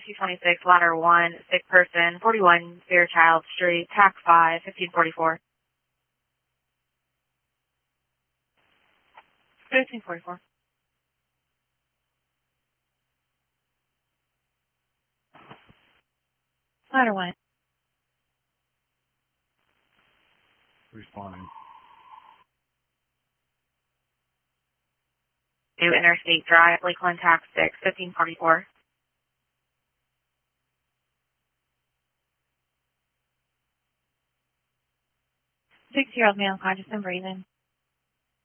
226, ladder 1, sick person, 41 Fairchild Street, TAC 5, 1544. 1544. Ladder 1. Responding. New Interstate Drive, Lakeland, TAC 6, 1544. 6-year-old male conscious and breathing.